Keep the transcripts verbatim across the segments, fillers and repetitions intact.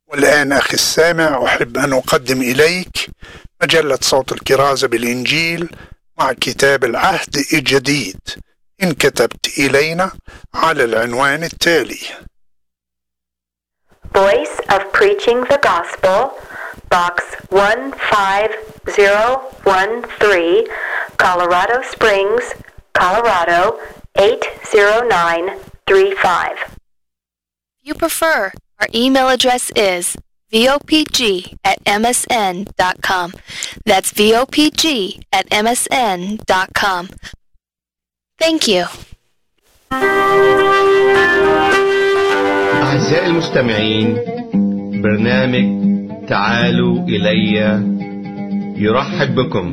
والآن أخي السامع أحب أن أقدم إليك مجلة صوت الكرازة بالإنجيل مع كتاب العهد الجديد، إن كتبت إلينا على العنوان التالي: Voice of Preaching the Gospel, Box one five zero one three, Colorado Springs, Colorado eight zero nine three five. If you prefer, our email address is v o p g at m s n dot com. That's v o p g at m s n dot com. Thank you. أعزائي المستمعين، برنامج تعالوا إلي يرحب بكم.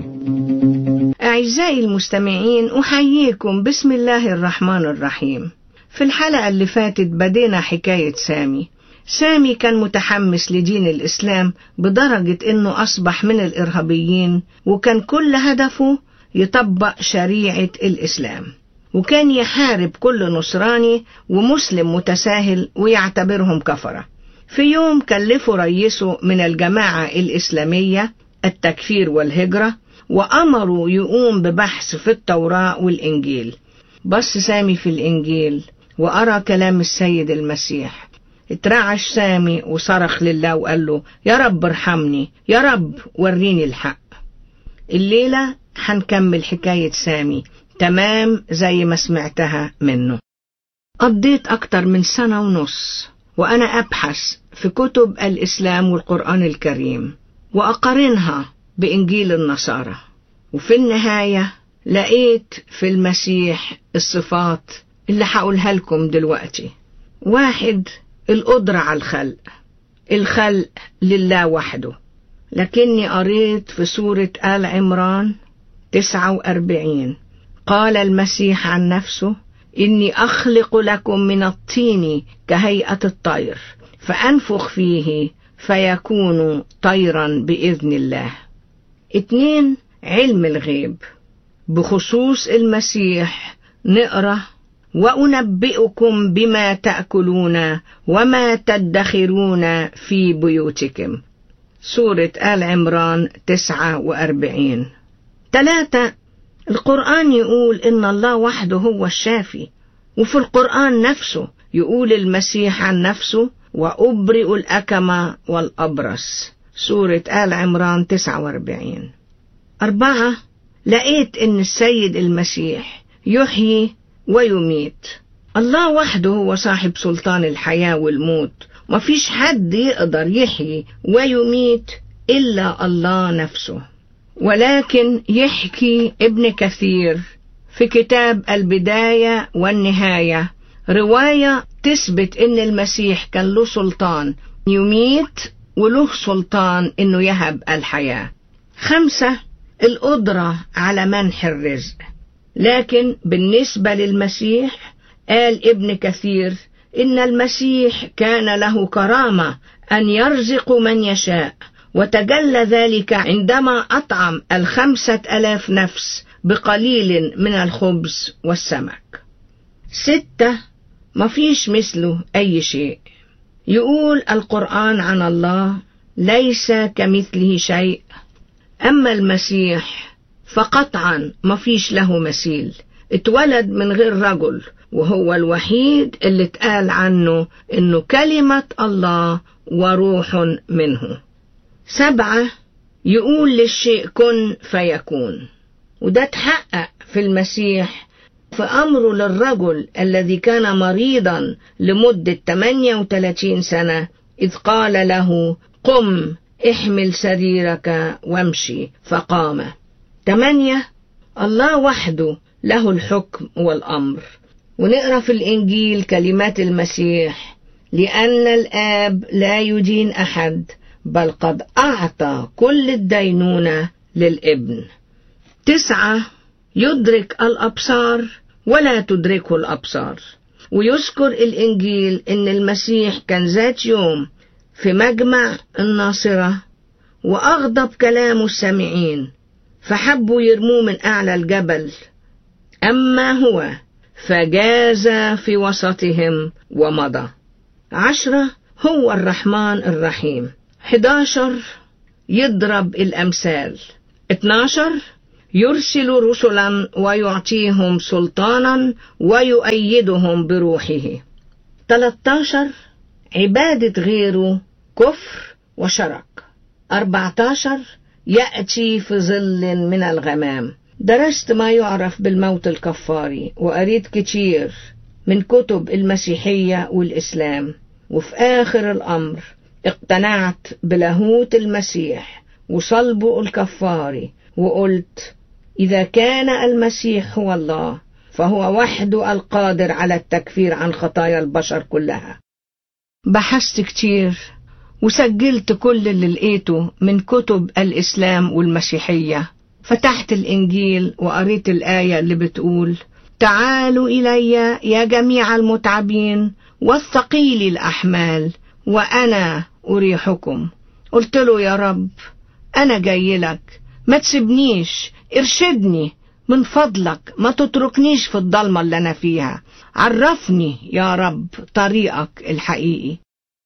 أعزائي المستمعين، أحييكم بسم الله الرحمن الرحيم. في الحلقة اللي فاتت بدينا حكاية سامي. سامي كان متحمس لدين الإسلام بدرجة إنه أصبح من الإرهابيين، وكان كل هدفه يطبق شريعة الإسلام، وكان يحارب كل نصراني ومسلم متساهل ويعتبرهم كفرة. في يوم كلفوا رئيسه من الجماعة الإسلامية التكفير والهجرة، وأمروا يقوم ببحث في التوراة والإنجيل. بص سامي في الإنجيل وأرى كلام السيد المسيح. اترعش سامي وصرخ لله وقال له: يا رب ارحمني، يا رب وريني الحق. الليلة هنكمل حكاية سامي تمام زي ما سمعتها منه. قضيت أكتر من سنة ونص وأنا أبحث في كتب الإسلام والقرآن الكريم وأقارنها بإنجيل النصارى، وفي النهاية لقيت في المسيح الصفات اللي هقولها لكم دلوقتي. واحد، القدرة على الخلق، الخلق لله وحده. لكني قريت في سورة آل عمران تسعة وأربعين قال المسيح عن نفسه: إني أخلق لكم من الطين كهيئة الطير فأنفخ فيه فيكون طيرا بإذن الله. اتنين، علم الغيب. بخصوص المسيح نقرأ: وأنبئكم بما تأكلون وما تدخرون في بيوتكم، سورة آل عمران تسعة وأربعين. ثلاثة، القرآن يقول إن الله وحده هو الشافي، وفي القرآن نفسه يقول المسيح عن نفسه: وأبرئ الأكمى والأبرص، سورة آل عمران تسعة وأربعين. أربعة، لقيت إن السيد المسيح يحيي ويميت. الله وحده هو صاحب سلطان الحياة والموت، مفيش حد يقدر يحيي ويميت إلا الله نفسه. ولكن يحكي ابن كثير في كتاب البداية والنهاية رواية تثبت إن المسيح كان له سلطان يميت وله سلطان إنه يهب الحياة. خمسة، القدرة على منح الرزق. لكن بالنسبة للمسيح قال ابن كثير إن المسيح كان له كرامة أن يرزق من يشاء، وتجلى ذلك عندما أطعم الخمسة ألاف نفس بقليل من الخبز والسمك. ستة، مفيش مثله أي شيء. يقول القرآن عن الله: ليس كمثله شيء. أما المسيح فقطعا مفيش له مثيل، اتولد من غير رجل، وهو الوحيد اللي اتقال عنه إنه كلمة الله وروح منه. سبعة، يقول للشيء كن فيكون، وده اتحقق في المسيح في أمره للرجل الذي كان مريضا لمدة ثمانية وثلاثين سنة، إذ قال له: قم احمل سريرك وامشي، فقام. ثمانية، الله وحده له الحكم والأمر. ونقرأ في الإنجيل كلمات المسيح: لأن الآب لا يدين أحد، بل قد أعطى كل الدينونة للابن. تسعة، يدرك الأبصار ولا تدركه الأبصار. ويذكر الإنجيل إن المسيح كان ذات يوم في مجمع الناصرة، وأغضب كلام السامعين فحبوا يرموه من أعلى الجبل، أما هو فجاز في وسطهم ومضى. عشرة، هو الرحمن الرحيم. حداشر يضرب الأمثال. اتناشر يرسل رسلا ويعطيهم سلطانا ويؤيدهم بروحه. تلتاشر عبادة غيره كفر وشرك. أربعتاشر يأتي في ظل من الغمام. درست ما يعرف بالموت الكفاري وقريت كتير من كتب المسيحية والإسلام، وفي آخر الأمر اقتنعت بلاهوت المسيح وصلبه الكفاري، وقلت إذا كان المسيح هو الله فهو وحده القادر على التكفير عن خطايا البشر كلها. بحثت كتير وسجلت كل اللي لقيته من كتب الإسلام والمسيحية. فتحت الإنجيل وقريت الآية اللي بتقول تعالوا إلي يا جميع المتعبين والثقيل الأحمال وأنا أريحكم. قلت له يا رب أنا جاي لك، ما تسيبنيش، ارشدني من فضلك، ما تتركنيش في الضلمة اللي أنا فيها، عرفني يا رب طريقك الحقيقي.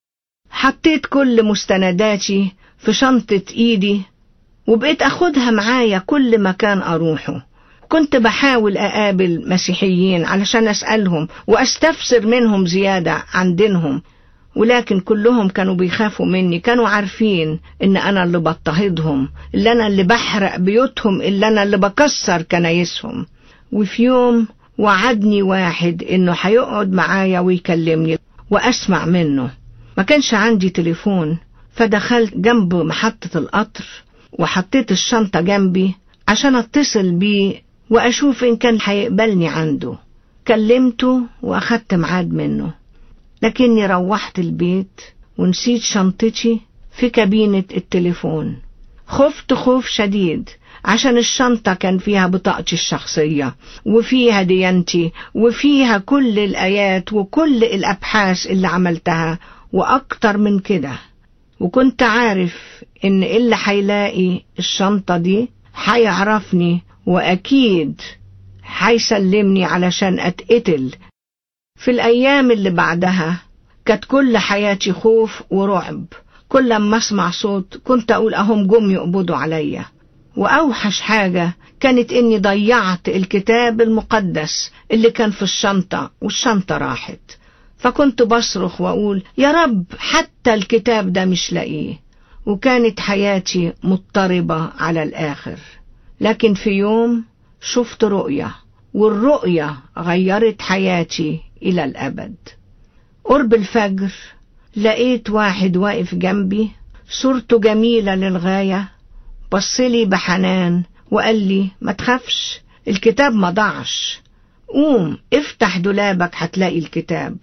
حطيت كل مستنداتي في شنطة إيدي وبقيت أخدها معايا كل مكان أروحه. كنت بحاول أقابل مسيحيين علشان أسألهم وأستفسر منهم زيادة عن دينهم، ولكن كلهم كانوا بيخافوا مني، كانوا عارفين إن أنا اللي بضطهدهم، اللي أنا اللي بحرق بيوتهم، اللي أنا اللي بكسر كنايسهم. وفي يوم وعدني واحد إنه هيقعد معايا ويكلمني وأسمع منه. ما كانش عندي تليفون، فدخلت جنب محطة القطر وحطيت الشنطة جنبي عشان اتصل بيه وأشوف إن كان هيقبلني عنده. كلمته وأخدت ميعاد منه، لكني روحت البيت ونسيت شنطتي في كابينة التليفون. خفت خوف شديد عشان الشنطة كان فيها بطاقتي الشخصية وفيها ديانتي وفيها كل الآيات وكل الأبحاث اللي عملتها وأكتر من كده. وكنت عارف إن اللي هيلاقي الشنطة دي هيعرفني وأكيد هيسلمني علشان أتقتل. في الأيام اللي بعدها كانت كل حياتي خوف ورعب. كل ما أسمع صوت كنت أقول أهم جم يقبضوا عليا. وأوحش حاجة كانت إني ضيعت الكتاب المقدس اللي كان في الشنطة والشنطة راحت. فكنت بصرخ وأقول يا رب حتى الكتاب ده مش لاقيه. وكانت حياتي مضطربة على الآخر. لكن في يوم شفت رؤية، والرؤية غيرت حياتي إلى الأبد. قرب الفجر لقيت واحد واقف جنبي، صورته جميلة للغاية، بصلي بحنان وقال لي ما تخافش، الكتاب ما ضاعش، قوم افتح دولابك هتلاقي الكتاب.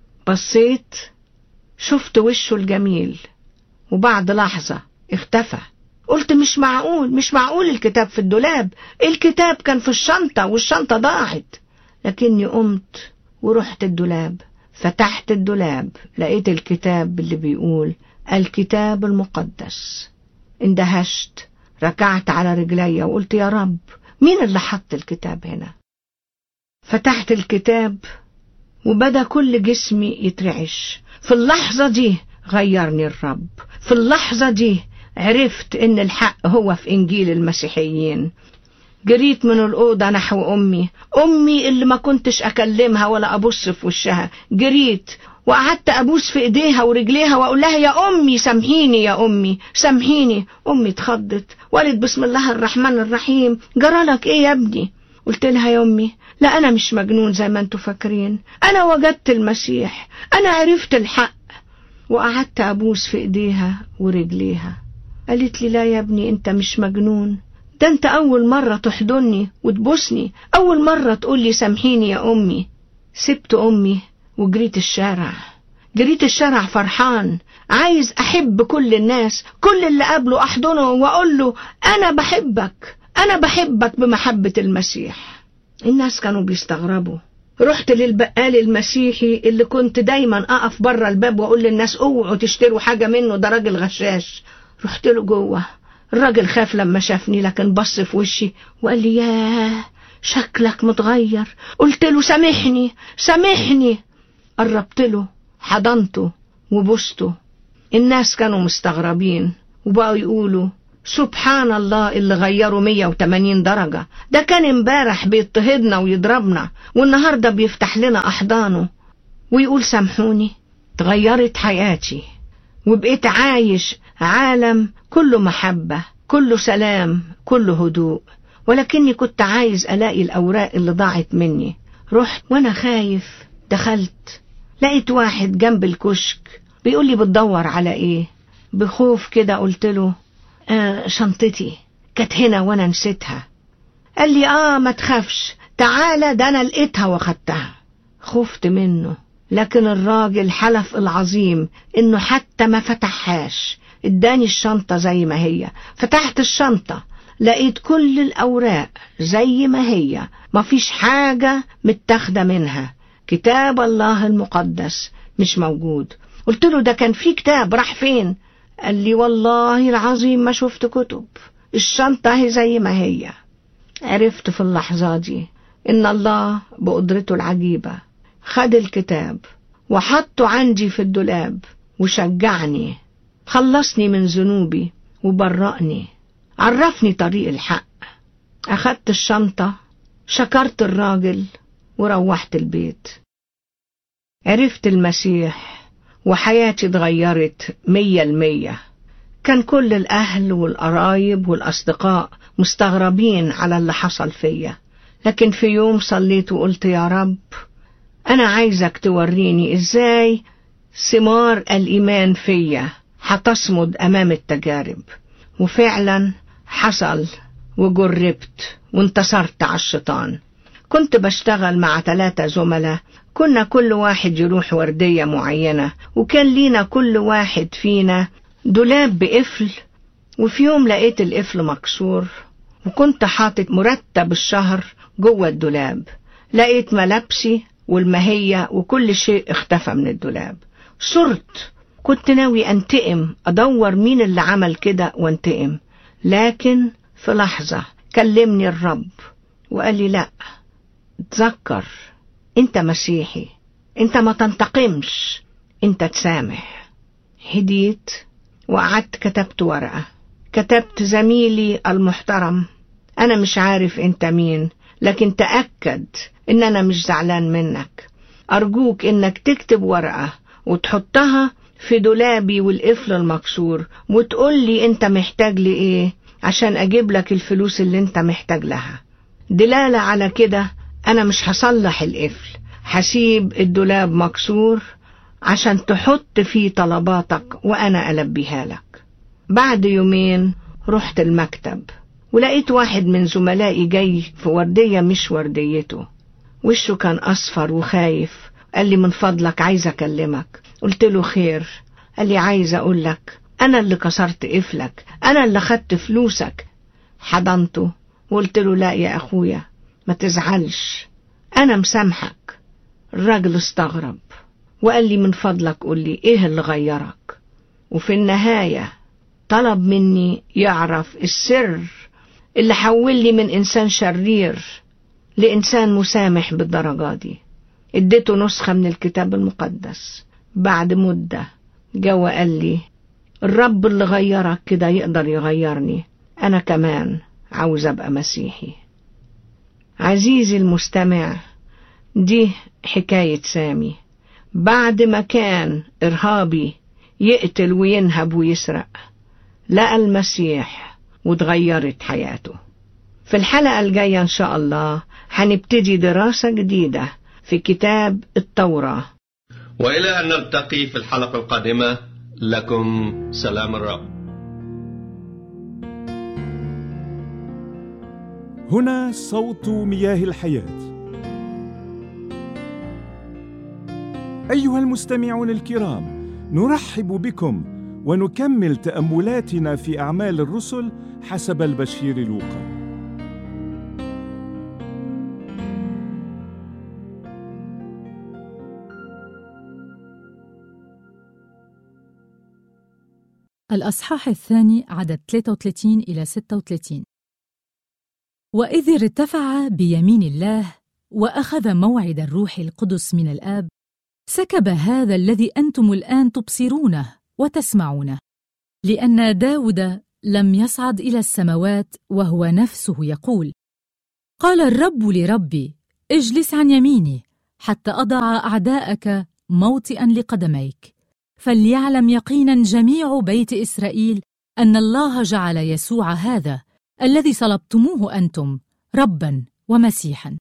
بصيت شفت وشه الجميل وبعد لحظة اختفى. قلت مش معقول، مش معقول الكتاب في الدولاب، الكتاب كان في الشنطة والشنطة ضاعت. لكني قمت ورحت الدولاب، فتحت الدولاب لقيت الكتاب اللي بيقول الكتاب المقدس. اندهشت، ركعت على رجلي وقلت يا رب مين اللي حط الكتاب هنا؟ فتحت الكتاب وبدأ كل جسمي يترعش. في اللحظة دي غيرني الرب. في اللحظة دي عرفت ان الحق هو في انجيل المسيحيين. جريت من الأوضة نحو أمي، أمي اللي ما كنتش أكلمها ولا أبص في وشها. جريت وقعدت أبوس في إيديها ورجليها وأقول لها يا أمي سامحيني، يا أمي سامحيني. أمي اتخضت وقالت بسم الله الرحمن الرحيم، جرالك إيه يا ابني؟ قلت لها يا أمي لا أنا مش مجنون زي ما انتوا فاكرين، أنا وجدت المسيح، أنا عرفت الحق. وقعدت أبوس في إيديها ورجليها. قالت لي لا يا ابني انت مش مجنون، ده انت أول مرة تحضني وتبوسني، أول مرة تقولي سامحيني يا أمي. سبت أمي وجريت الشارع، جريت الشارع فرحان، عايز أحب كل الناس، كل اللي قابله أحضنه وأقول له أنا بحبك، أنا بحبك بمحبة المسيح. الناس كانوا بيستغربوا. رحت للبقال المسيحي اللي كنت دايما أقف برا الباب وأقول للناس اوعوا تشتروا حاجة منه، ده راجل غشاش. رحت له جوه، الراجل خاف لما شافني لكن بص في وشي وقال لي ياه شكلك متغير. قلت له سامحني سامحني. قربت له، حضنته وبوسته. الناس كانوا مستغربين وبقوا يقولوا سبحان الله اللي غيروا مية وتمانين درجة، ده كان امبارح بيضطهدنا ويضربنا والنهاردة بيفتح لنا أحضانه. ويقول سامحوني، تغيرت حياتي وبقيت عايش عالم كله محبة، كله سلام، كله هدوء. ولكني كنت عايز ألاقي الأوراق اللي ضاعت مني. رحت وأنا خايف، دخلت لقيت واحد جنب الكشك بيقول لي بتدور على إيه؟ بخوف كده قلت له آه شنطتي كانت هنا وأنا نسيتها. قال لي آه ما تخافش، تعالى ده أنا لقيتها وخدتها. خفت منه، لكن الراجل حلف العظيم إنه حتى ما فتحهاش، اداني الشنطة زي ما هي. فتحت الشنطة لقيت كل الأوراق زي ما هي، مفيش حاجة متاخدة منها. كتاب الله المقدس مش موجود. قلت له ده كان في كتاب، راح فين؟ قال لي والله العظيم ما شفت كتب، الشنطة هي زي ما هي. عرفت في اللحظة دي إن الله بقدرته العجيبة خد الكتاب وحطه عندي في الدولاب وشجعني، خلصني من ذنوبي وبرأني، عرفني طريق الحق. أخدت الشنطة، شكرت الراجل وروحت البيت. عرفت المسيح وحياتي اتغيرت مية المية. كان كل الأهل والقرايب والأصدقاء مستغربين على اللي حصل فيا، لكن في يوم صليت وقلت يا رب أنا عايزك توريني إزاي ثمار الإيمان فيا هتصمد أمام التجارب. وفعلا حصل وجربت وانتصرت على الشيطان. كنت بشتغل مع ثلاثة زملاء، كنا كل واحد يروح وردية معينة، وكان لينا كل واحد فينا دولاب بقفل. وفي يوم لقيت القفل مكسور وكنت حاطط مرتب الشهر جوه الدولاب. لقيت ملابسي والمهية وكل شيء اختفى من الدولاب. صرت كنت ناوي انتقم، ادور مين اللي عمل كده وانتقم. لكن في لحظة كلمني الرب وقال لي لا، تذكر انت مسيحي، انت ما تنتقمش، انت تسامح. هديت وقعدت كتبت ورقة، كتبت زميلي المحترم انا مش عارف انت مين، لكن تأكد ان انا مش زعلان منك. ارجوك انك تكتب ورقة وتحطها في دولابي والقفل المكسور وتقول لي انت محتاج لي ايه عشان اجيب لك الفلوس اللي انت محتاج لها. دلالة على كده انا مش هصلح القفل، هسيب الدولاب مكسور عشان تحط فيه طلباتك وانا ألبيها لك. بعد يومين رحت المكتب ولقيت واحد من زملائي جاي في وردية مش ورديته، وشه كان أصفر وخايف. قال لي من فضلك عايز أكلمك. قلت له خير. قال لي عايز أقول لك أنا اللي كسرت قفلك، أنا اللي خدت فلوسك. حضنته وقلت له لا يا أخويا ما تزعلش، أنا مسامحك. الراجل استغرب وقال لي من فضلك قول لي إيه اللي غيرك. وفي النهاية طلب مني يعرف السر اللي حولي من إنسان شرير لإنسان مسامح بالدرجة دي. اديته نسخة من الكتاب المقدس. بعد مدة جوا قال لي الرب اللي غيرك كده يقدر يغيرني، أنا كمان عاوز أبقى مسيحي. عزيزي المستمع، دي حكاية سامي. بعد ما كان إرهابي يقتل وينهب ويسرق، لقى المسيح وتغيرت حياته. في الحلقة الجاية إن شاء الله هنبتدي دراسة جديدة في كتاب التوراة. وإلى أن نلتقي في الحلقة القادمة، لكم سلام الرب. هنا صوت مياه الحياة. أيها المستمعون الكرام، نرحب بكم ونكمل تأملاتنا في أعمال الرسل حسب البشير لوقا. الأصحاح الثاني عدد ثلاثة وثلاثين إلى ستة وثلاثين. وإذ ارتفع بيمين الله وأخذ موعد الروح القدس من الآب سكب هذا الذي أنتم الآن تبصرونه وتسمعونه، لأن داود لم يصعد إلى السماوات وهو نفسه يقول: قال الرب لربي اجلس عن يميني حتى أضع أعداءك موطئا لقدميك. فليعلم يقينا جميع بيت إسرائيل أن الله جعل يسوع هذا الذي صلبتموه أنتم ربا ومسيحا.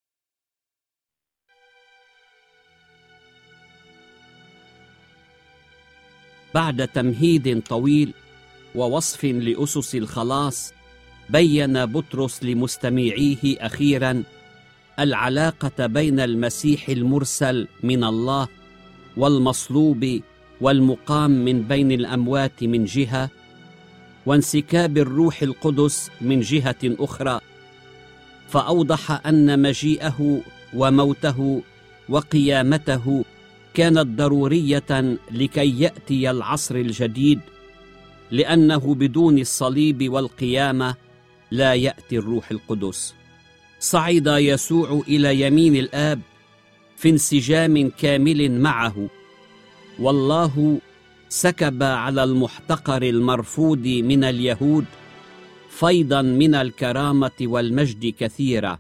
بعد تمهيد طويل ووصف لأسس الخلاص، بين بطرس لمستمعيه أخيراً العلاقة بين المسيح المرسل من الله والمصلوب والمقام من بين الأموات من جهة، وانسكاب الروح القدس من جهة أخرى، فأوضح أن مجيئه وموته وقيامته كانت ضرورية لكي يأتي العصر الجديد، لأنه بدون الصليب والقيامة لا يأتي الروح القدس. صعد يسوع إلى يمين الآب في انسجام كامل معه، والله سكب على المحتقر المرفوض من اليهود فيضا من الكرامة والمجد كثيرة،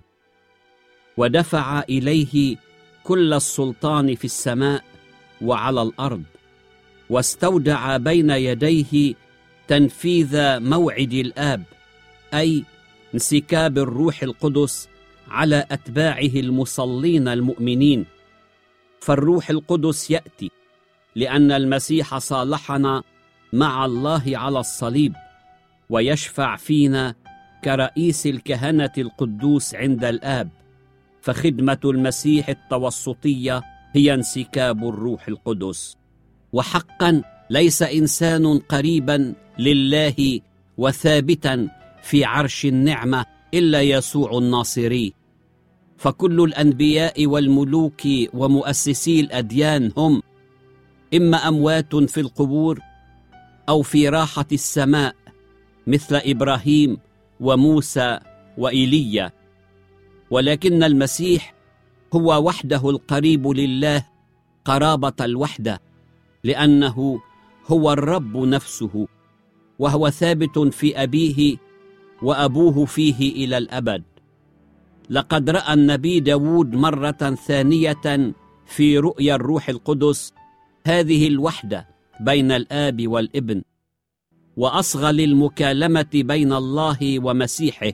ودفع إليه كل السلطان في السماء وعلى الأرض، واستودع بين يديه تنفيذ موعد الآب، أي انسكاب الروح القدس على أتباعه المصلين المؤمنين. فالروح القدس يأتي لأن المسيح صالحنا مع الله على الصليب، ويشفع فينا كرئيس الكهنة القدوس عند الآب. فخدمة المسيح التوسطية هي انسكاب الروح القدس. وحقا ليس إنسان قريبا لله وثابتا في عرش النعمة إلا يسوع الناصري، فكل الأنبياء والملوك ومؤسسي الأديان هم إما أموات في القبور أو في راحة السماء مثل إبراهيم وموسى وإيليا، ولكن المسيح هو وحده القريب لله قرابة الوحدة، لأنه هو الرب نفسه، وهو ثابت في أبيه وأبوه فيه إلى الأبد. لقد رأى النبي داود مرة ثانية في رؤيا الروح القدس هذه الوحدة بين الآب والابن، وأصغى للمكالمة بين الله ومسيحه،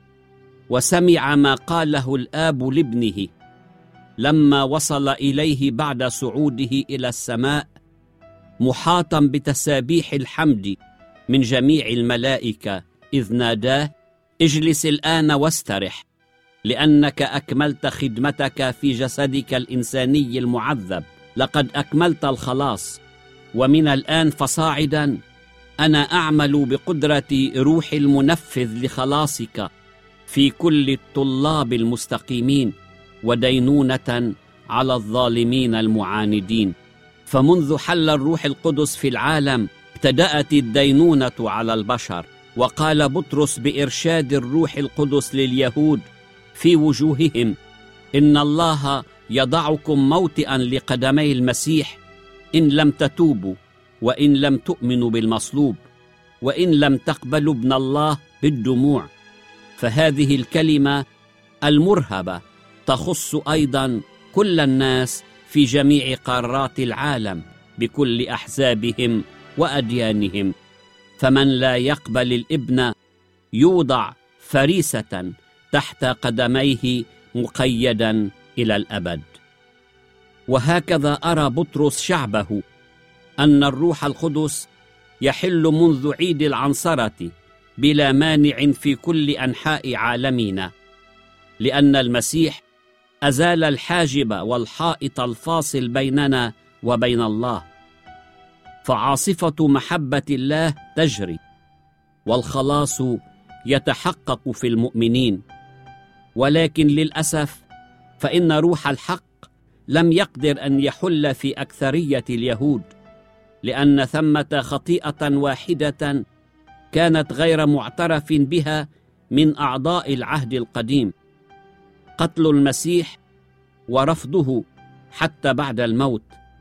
وسمع ما قاله الآب لابنه لما وصل إليه بعد صعوده إلى السماء، محاطا بتسابيح الحمد من جميع الملائكة، إذ ناداه: اجلس الآن واسترح، لأنك أكملت خدمتك في جسدك الإنساني المعذب. لقد أكملت الخلاص، ومن الآن فصاعدا أنا أعمل بقدرة روح المنفذ لخلاصك في كل الطلاب المستقيمين، ودينونة على الظالمين المعاندين. فمنذ حل الروح القدس في العالم ابتدأت الدينونة على البشر. وقال بطرس بإرشاد الروح القدس لليهود في وجوههم: إن الله يضعكم موطئا لقدمي المسيح إن لم تتوبوا، وإن لم تؤمنوا بالمصلوب، وإن لم تقبلوا ابن الله بالدموع. فهذه الكلمة المرهبة تخص أيضا كل الناس في جميع قارات العالم بكل أحزابهم وأديانهم. فمن لا يقبل الابن يوضع فريسة تحت قدميه مقيدا إلى الأبد. وهكذا أرى بطرس شعبه أن الروح القدس يحل منذ عيد العنصرة بلا مانع في كل أنحاء عالمنا، لأن المسيح أزال الحاجب والحائط الفاصل بيننا وبين الله، فعاصفة محبة الله تجري، والخلاص يتحقق في المؤمنين. ولكن للأسف فإن روح الحق لم يقدر أن يحل في أكثرية اليهود، لأن ثمة خطيئة واحدة كانت غير معترف بها من أعضاء العهد القديم: قتل المسيح ورفضه حتى بعد الموت،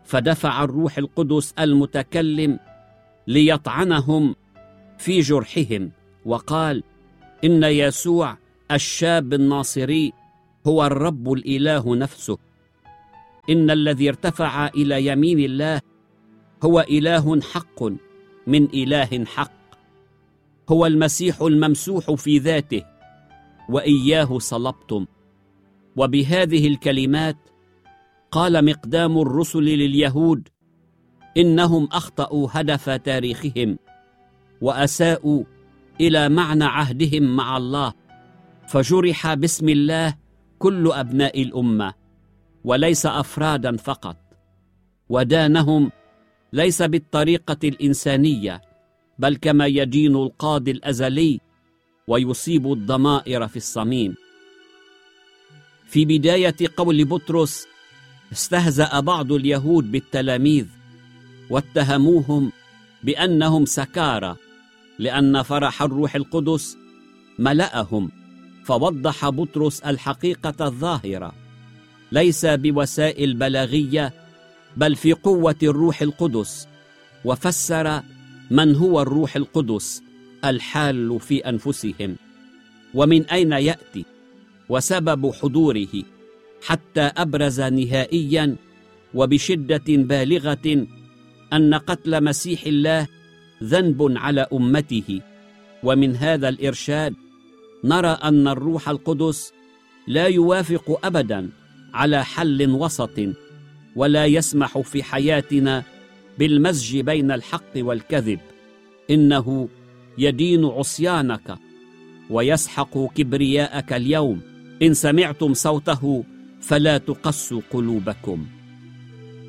فدفع الروح القدس المتكلم ليطعنهم في جرحهم، وقال: إن يسوع الشاب الناصري هو الرب الإله نفسه. إن الذي ارتفع إلى يمين الله هو إله حق من إله حق، هو المسيح الممسوح في ذاته، وإياه صلبتم. وبهذه الكلمات قال مقدام الرسل لليهود إنهم أخطأوا هدف تاريخهم وأساءوا إلى معنى عهدهم مع الله، فجرح باسم الله كل أبناء الأمة وليس أفرادا فقط، ودانهم ليس بالطريقة الإنسانية بل كما يدين القاضي الأزلي ويصيب الضمائر في الصميم. في بداية قول بطرس استهزأ بعض اليهود بالتلاميذ واتهموهم بأنهم سكارى لأن فرح الروح القدس ملأهم، فوضح بطرس الحقيقة الظاهرة ليس بوسائل بلاغية بل في قوة الروح القدس، وفسر من هو الروح القدس الحال في أنفسهم ومن أين يأتي وسبب حضوره، حتى أبرز نهائيا وبشدة بالغة أن قتل مسيح الله ذنب على أمته. ومن هذا الإرشاد نرى أن الروح القدس لا يوافق أبدا على حل وسط، ولا يسمح في حياتنا بالمزج بين الحق والكذب. إنه يدين عصيانك ويسحق كبرياءك اليوم. إن سمعتم صوته فلا تقسوا قلوبكم.